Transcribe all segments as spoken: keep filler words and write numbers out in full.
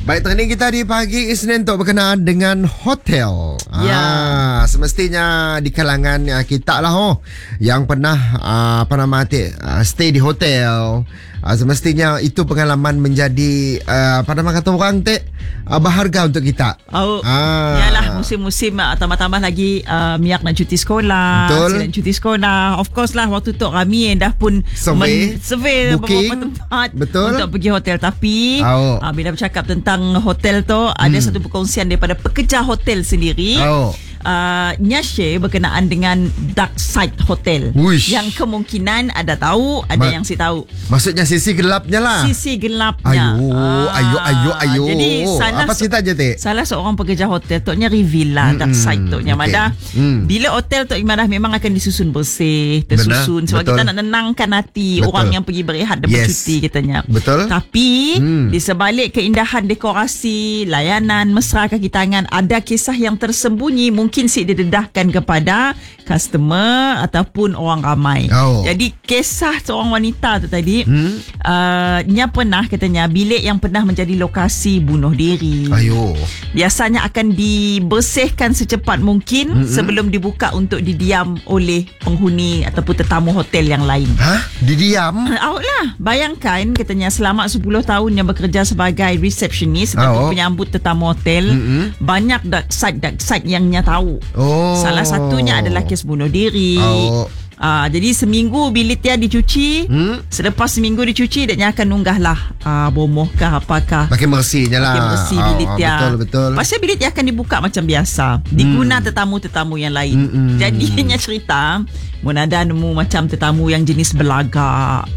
Baik, training kita di pagi Isnin untuk berkenaan dengan hotel. Ya. Ah, semestinya di kalangan uh, kita lah oh, yang pernah uh, apa nama tu, uh, stay di hotel. Uh, semestinya itu pengalaman menjadi uh, apa nama kata orang tu, uh, berharga untuk kita. Oh, ah. Yalah, musim-musim uh, tambah-tambah lagi uh, miak nak cuti sekolah. Betul. Nak cuti sekolah. Of course lah, waktu tu kami yang dah pun survey, men- survey booking, beberapa tempat. betul, untuk pergi hotel. Tapi oh. uh, bila bercakap tentang hotel tu, hmm. ada satu perkongsian daripada pekerja hotel sendiri. Oh. Uh, nya share berkenaan dengan dark side hotel. Uish. Yang kemungkinan ada tahu, ada Ma- yang si tahu. Maksudnya sisi gelapnya lah. Sisi gelapnya. Ayo, ah, ayo, ayo, ayo. Jadi salah apa cerita je Tek? Salah seorang pekerja hotel tu nya reveal lah mm-hmm. dark side tu nya okay. Madah. Mm. Bila hotel tu Madah memang akan disusun bersih, tersusun. Benar, sebab betul. Kita nak nenangkan hati betul. Orang yang pergi berehat dan yes. bercuti katanya. Betul. Tapi mm. di sebalik keindahan dekorasi, layanan, mesra kaki tangan, ada kisah yang tersembunyi mungkin si didedahkan kepada customer ataupun orang ramai. Oh. Jadi kisah seorang wanita tu tadi hmm? uh, nya pernah katanya bilik yang pernah menjadi lokasi bunuh diri. Ayo. Biasanya akan dibersihkan secepat mungkin mm-hmm. sebelum dibuka untuk didiam oleh penghuni ataupun tetamu hotel yang lain. Hah? Didiam? Awak lah. Bayangkan katanya selama sepuluh tahun yang bekerja sebagai receptionist ataupun oh. penyambut tetamu hotel, mm-hmm. banyak dark side dark side yang nya tahu. Oh. Salah satunya adalah kes bunuh diri. Oh. Uh, jadi seminggu bilik dia dicuci, hmm? Selepas seminggu dicuci dia akan unggah lah uh, bomoh kah apakah. Pakai bersihnya lah. Pakai bersih oh, bilik dia. Betul betul. Pasal bilik dia akan dibuka macam biasa, diguna hmm. tetamu-tetamu yang lain. Hmm-hmm. Jadinya cerita, mun ada nemu macam tetamu yang jenis belagak,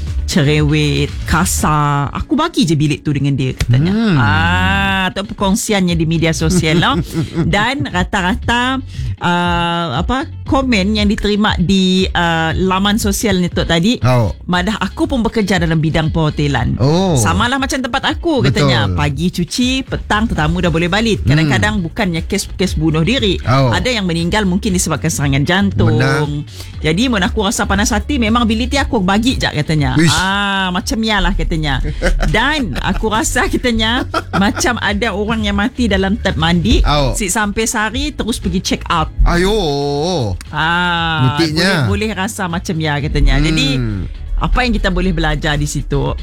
cerewet, kasar, aku bagi je bilik tu dengan dia katanya. Hmm. Ah, tu perkongsiannya di media sosial lah. Dan rata-rata uh, apa komen yang diterima di uh, laman sosial ni tu tadi, oh. madah aku pun bekerja dalam bidang perhotelan. Oh. Samalah macam tempat aku katanya. Betul. Pagi cuci, petang tetamu dah boleh balik. Kadang-kadang hmm. bukannya kes-kes bunuh diri. Oh. Ada yang meninggal mungkin disebabkan serangan jantung. Benar. Jadi mun aku rasa panas hati, memang bilik dia aku bagi je katanya. Wish. Ah, macam ya lah katanya. Dan aku rasa katanya macam ada orang yang mati dalam tab mandi. Oh. Si sampai sehari terus pergi check out. Ayo. Ah, boleh, boleh rasa macam ya katanya. Hmm. Jadi apa yang kita boleh belajar di situ?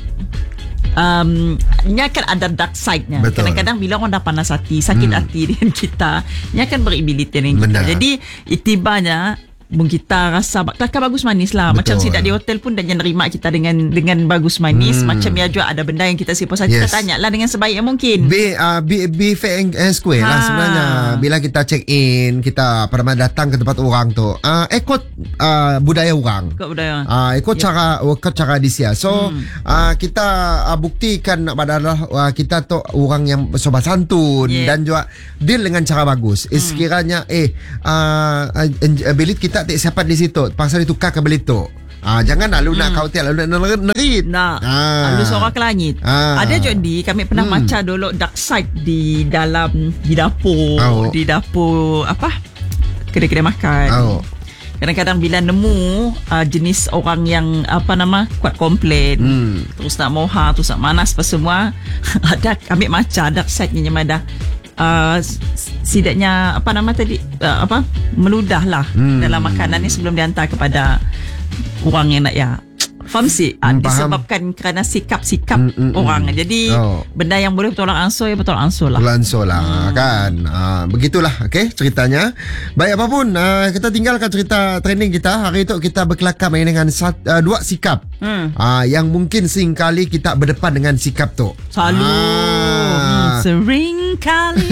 Um, ni akan ada dark side-nya. Betul. Kadang-kadang bila orang dah panas hati, sakit hmm. hati dengan kita, ni akan beribiliti dengan kita. Jadi itibanya mung kita rasa kelakar bagus manis lah. Betul. Macam sidak di hotel pun dan yang nerima kita dengan dengan bagus manis. Hmm. Macam ya juga ada benda yang kita sipos saja. Yes. Kita tanya lah dengan sebaik yang mungkin. Be, uh, be, be fair and square ha. lah sebenarnya. Bila kita check in, kita pernah datang ke tempat orang tu, uh, ikut uh, budaya orang. Ikut budaya. Uh, ikut yep. cara ikut cara dia. So hmm. uh, kita uh, buktikan adalah uh, kita tu orang yang sopan santun yeah. dan juga deal dengan cara bagus. Hmm. Eh, sekiranya eh uh, uh, bilik kita tak siapa di situ, pasal ditukar ke belit tu. Ah, jangan lalu hmm. nak kau hotel lalu nak nerit. Nah, ah. lalu seorang ke langit. Ah. Ada jadi kami pernah hmm. macam dulu dark side di dalam di dapur, oh. di dapur apa? Kedai-kedai makan. Oh. Kadang-kadang bila nemu uh, jenis orang yang apa nama kuat komplain, hmm. terus nak moha, terus nak manas apa semua, ada kami macam dark side-nya ada. Uh, sidaknya apa nama tadi uh, apa meludah lah hmm. dalam makanan ni sebelum dihantar kepada orang yang nak ya faham sih uh, hmm, disebabkan kerana sikap-sikap hmm, hmm, orang hmm. jadi oh. benda yang boleh bertolak ansur ya bertolak ansur lah bertolak ansur lah hmm. kan uh, begitulah okay, ceritanya. Baik apapun uh, kita tinggalkan cerita training kita hari itu. Kita berkelakar main dengan sat, uh, dua sikap hmm. uh, yang mungkin seringkali kita berdepan dengan sikap tu selalu ah. hmm, sering kali.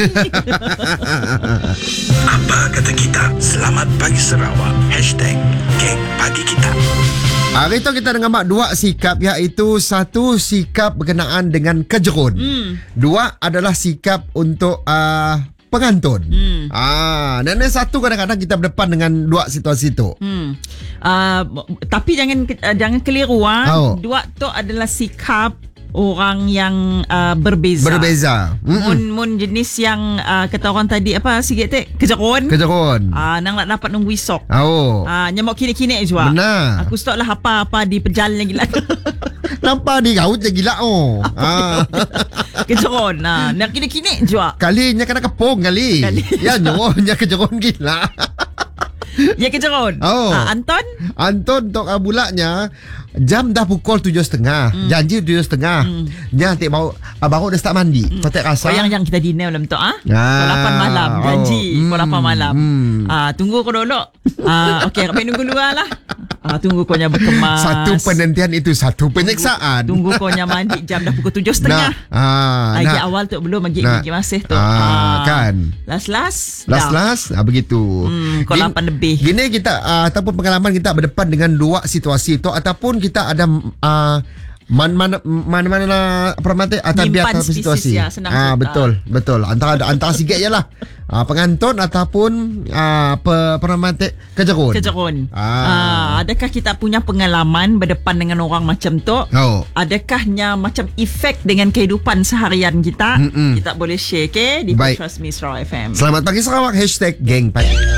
Apa kata kita? Selamat Pagi Sarawak. Hashtag Geng Pagi Kita. Hari itu kita dengar dua sikap, iaitu satu sikap berkenaan dengan kejerun. Hmm. Dua adalah sikap untuk uh, pengantun. Hmm. Ah, dan yang satu kadang-kadang kita berdepan dengan dua situasi itu. Hmm. Uh, tapi jangan uh, jangan keliru ah. Oh. Dua tu adalah sikap orang yang uh, berbeza. Berbeza. Mun mun jenis yang uh, kata orang tadi apa sikit teh kejerun. Kejerun. Ah uh, nang nak dapat nunggu esok. Oh. Ah uh, nyamuk kini-kini juga. Benar. Aku stok lah apa-apa di pejalan gila. Nampak di gaut je gila oh. Ah. Kejeron. Nah, nak kini-kini jua. Kali nya kena kepung kali. Kali. Ya nyo nya kejeron gila. Ya kejeron. Oh. Ah, Anton? Anton tok uh, bulaknya jam dah pukul tujuh setengah. Mm. Janji tujuh setengah. Mm. Nya tik baru uh, baru dah start mandi. Mm. Kau tak rasa? Oh, yang yang kita dinner malam tu ah. Ah. Pukul lapan malam janji. Oh. Pukul lapan malam. Mm. Ah, tunggu kau dulu. Ah, okey, kau nunggu luar lah. Ah, tunggu kau nya berkemas. Satu penantian itu satu penyeksaan. Tunggu, tunggu kau nya mandi jam dah pukul tujuh setengah. Nah, ah, Lagi nah. awal tu belum lagi Nah. lagi masih tu. Ah, kan. Last-last. Last-last ah, begitu. Hmm, kau lapan lebih. Gini kita uh, ataupun pengalaman kita berdepan dengan dua situasi itu ataupun kita ada uh, man mana mana mana permata atau biar Nyimpan situasi. species ya, senang Ah cerita. betul, betul. Antara antara sikit jelah. Ah penganton ataupun ah pe, permata kejerun. Kejerun. Ah. Ah, adakah kita punya pengalaman berdepan dengan orang macam tu? Oh. Adakahnya macam efek dengan kehidupan seharian kita? Mm-mm. Kita boleh share ke di Baik. Trust Me Sarawak F M. Selamat pagi Sarawak hashtag Geng Pagi.